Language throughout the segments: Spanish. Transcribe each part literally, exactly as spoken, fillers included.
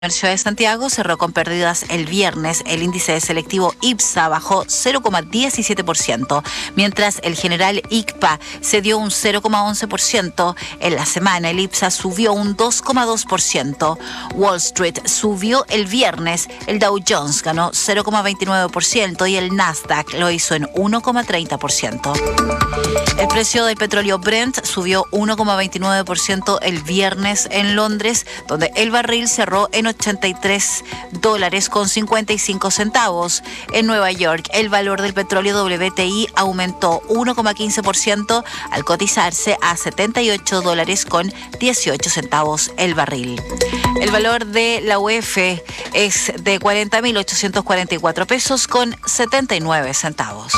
Comercio de Santiago cerró con pérdidas el viernes. El índice selectivo IPSA bajó cero coma diecisiete por ciento, mientras el general I C P A cedió un cero coma once por ciento. En la semana el IPSA subió un dos coma dos por ciento. Wall Street subió el viernes. El Dow Jones ganó cero coma veintinueve por ciento y el Nasdaq lo hizo en uno coma treinta por ciento. El precio del petróleo Brent subió uno coma veintinueve por ciento el viernes en Londres, donde el barril cerró en ochenta y tres dólares con cincuenta y cinco centavos. En Nueva York, el valor del petróleo W T I aumentó uno coma quince por ciento al cotizarse a setenta y ocho dólares con dieciocho centavos el barril. El valor de la U E F es de cuarenta mil ochocientos cuarenta y cuatro pesos con setenta y nueve centavos.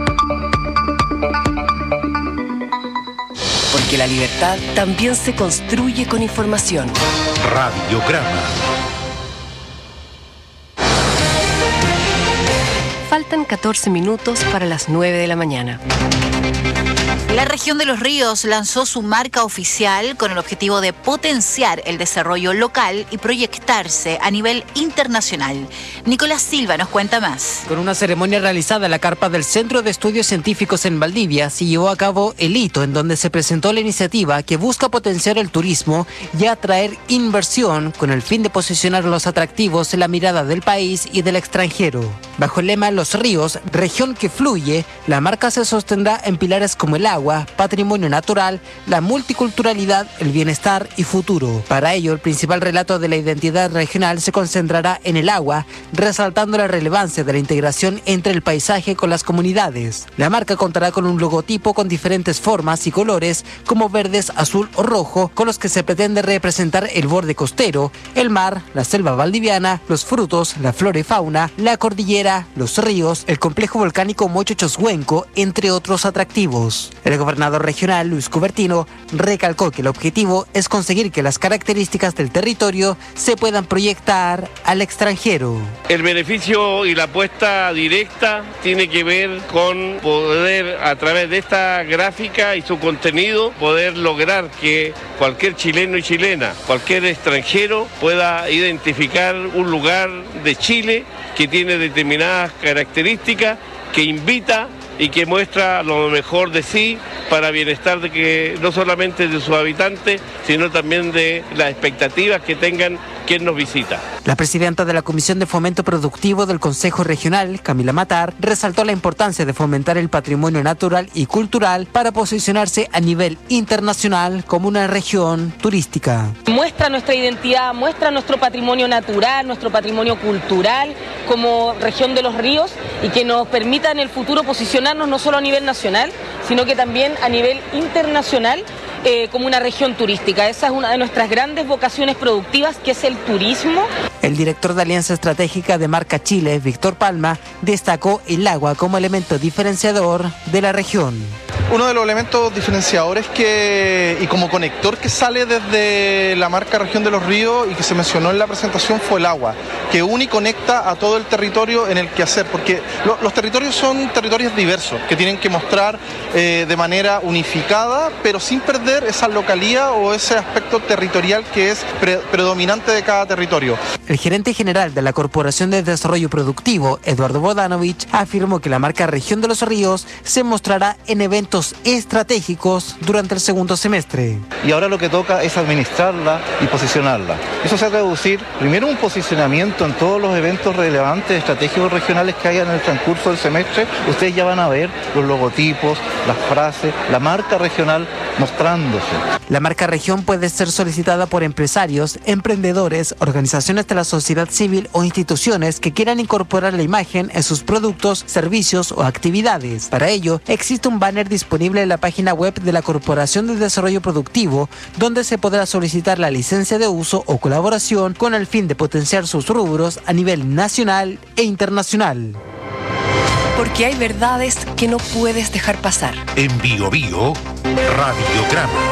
Porque la libertad también se construye con información. Radiograma. Faltan catorce minutos para las nueve de la mañana. La región de Los Ríos lanzó su marca oficial con el objetivo de potenciar el desarrollo local y proyectarse a nivel internacional. Nicolás Silva nos cuenta más. Con una ceremonia realizada en la carpa del Centro de Estudios Científicos en Valdivia, se llevó a cabo el hito en donde se presentó la iniciativa que busca potenciar el turismo y atraer inversión con el fin de posicionar los atractivos en la mirada del país y del extranjero. Bajo el lema Los Ríos, región que fluye, la marca se sostendrá en pilares como el agua, patrimonio natural, la multiculturalidad, el bienestar y futuro. Para ello, el principal relato de la identidad regional se concentrará en el agua, resaltando la relevancia de la integración entre el paisaje con las comunidades. La marca contará con un logotipo con diferentes formas y colores, como verdes, azul o rojo, con los que se pretende representar el borde costero, el mar, la selva valdiviana, los frutos, la flora y fauna, la cordillera, los ríos, el complejo volcánico Mocho Choshuenco, entre otros atractivos. El gobernador regional, Luis Cubertino, recalcó que el objetivo es conseguir que las características del territorio se puedan proyectar al extranjero. El beneficio y la apuesta directa tiene que ver con poder, a través de esta gráfica y su contenido, poder lograr que cualquier chileno y chilena, cualquier extranjero pueda identificar un lugar de Chile que tiene determinadas características, que invita y que muestra lo mejor de sí para bienestar de que no solamente de sus habitantes, sino también de las expectativas que tengan quien nos visita. La presidenta de la Comisión de Fomento Productivo del Consejo Regional, Camila Matar, resaltó la importancia de fomentar el patrimonio natural y cultural para posicionarse a nivel internacional como una región turística. Muestra nuestra identidad, muestra nuestro patrimonio natural, nuestro patrimonio cultural como región de Los Ríos y que nos permita en el futuro posicionarnos no solo a nivel nacional, sino que también a nivel internacional eh, como una región turística. Esa es una de nuestras grandes vocaciones productivas, que es el turismo. El director de Alianza Estratégica de Marca Chile, Víctor Palma, destacó el agua como elemento diferenciador de la región. Uno de los elementos diferenciadores que, y como conector que sale desde la marca Región de los Ríos y que se mencionó en la presentación fue el agua, que une y conecta a todo el territorio en el quehacer, porque lo, los territorios son territorios diversos, que tienen que mostrar eh, de manera unificada, pero sin perder esa localía o ese aspecto territorial que es pre, predominante de cada territorio. El gerente general de la Corporación de Desarrollo Productivo, Eduardo Bodanovich, afirmó que la marca Región de los Ríos se mostrará en eventos estratégicos durante el segundo semestre. Y ahora lo que toca es administrarla y posicionarla. Eso se va a traducir primero un posicionamiento en todos los eventos relevantes, estratégicos regionales que haya en el transcurso del semestre. Ustedes ya van a ver los logotipos, las frases, la marca regional mostrándose. La marca región puede ser solicitada por empresarios, emprendedores, organizaciones de la sociedad civil o instituciones que quieran incorporar la imagen en sus productos, servicios o actividades. Para ello, existe un banner disponible en la página web de la Corporación de Desarrollo Productivo, donde se podrá solicitar la licencia de uso o colaboración con el fin de potenciar sus rubros a nivel nacional e internacional. Porque hay verdades que no puedes dejar pasar. En Bio Bio, Radiograma.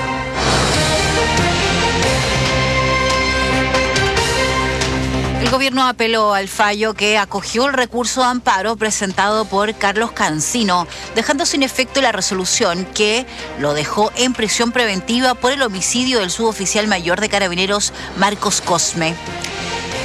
El gobierno apeló al fallo que acogió el recurso de amparo presentado por Carlos Cancino, dejando sin efecto la resolución que lo dejó en prisión preventiva por el homicidio del suboficial mayor de Carabineros, Marcos Cosme.